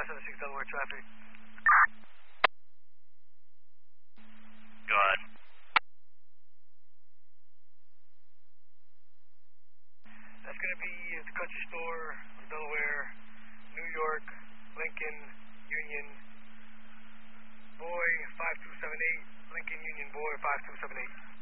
576 Delaware traffic. Go ahead. That's going to be at the country store, Delaware, New York, Lincoln, Union, Boy 5278, Lincoln Union Boy 5278.